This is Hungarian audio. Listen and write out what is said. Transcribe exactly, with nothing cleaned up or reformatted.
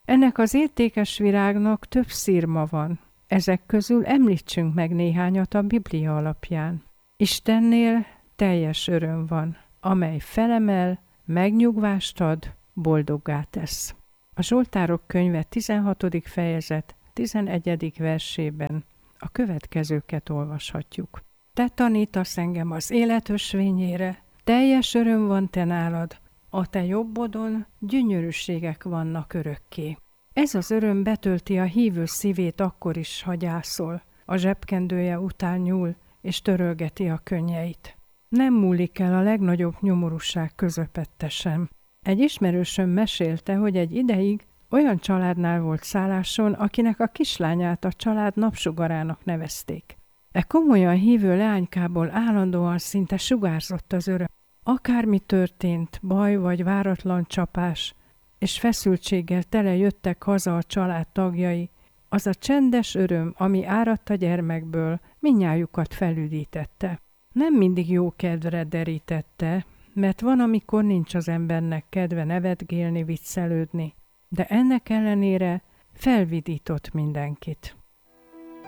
Ennek az értékes virágnak több szirma van. Ezek közül említsünk meg néhányat a Biblia alapján. Istennél teljes öröm van, amely felemel, megnyugvást ad, boldoggá tesz. A Zsoltárok könyve tizenhatodik fejezet tizenegyedik versében a következőket olvashatjuk. Te tanítasz engem az élet ösvényére, teljes öröm van te nálad, a te jobbodon gyönyörűségek vannak örökké. Ez az öröm betölti a hívő szívét akkor is, ha gyászol, a zsebkendője után nyúl és törölgeti a könnyeit. Nem múlik el a legnagyobb nyomorúság közepette sem. Egy ismerősöm mesélte, hogy egy ideig olyan családnál volt szálláson, akinek a kislányát a család napsugarának nevezték. E komolyan hívő leánykából állandóan szinte sugárzott az öröm. Akármi történt, baj vagy váratlan csapás, és feszültséggel tele jöttek haza a család tagjai, az a csendes öröm, ami áradt a gyermekből, mindnyájukat felüdítette. Nem mindig jó kedvre derítette, mert van, amikor nincs az embernek kedve nevetgélni, viccelődni, de ennek ellenére felvidított mindenkit.